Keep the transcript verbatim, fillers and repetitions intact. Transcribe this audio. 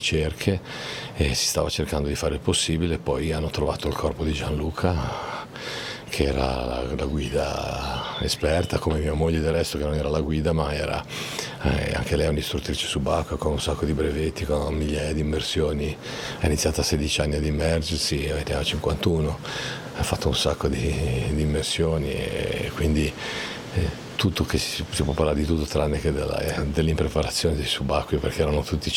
ricerche e si stava cercando di fare il possibile. Poi hanno trovato il corpo di Gianluca, che era la, la guida esperta, come mia moglie del resto, che non era la guida ma era eh, anche lei un'istruttrice subacquea con un sacco di brevetti, con migliaia di immersioni. Ha iniziato a sedici anni ad immergersi, ne ha cinquantuno, ha fatto un sacco di, di immersioni e quindi eh, tutto che si, si può parlare di tutto tranne che della, dell'impreparazione dei subacquei, perché erano tutti